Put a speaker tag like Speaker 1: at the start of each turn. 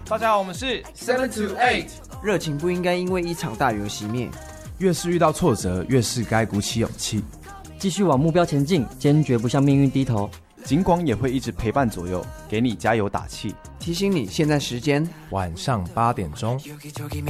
Speaker 1: 大家好，我们是
Speaker 2: 7to8，
Speaker 3: 热情不应该因为一场大雨而熄灭。
Speaker 4: 越是遇到挫折，越是该鼓起勇气，
Speaker 5: 继续往目标前进，坚决不向命运低头。
Speaker 1: 警广也会一直陪伴左右，给你加油打气，
Speaker 3: 提醒你现在时间
Speaker 4: 晚上8点钟。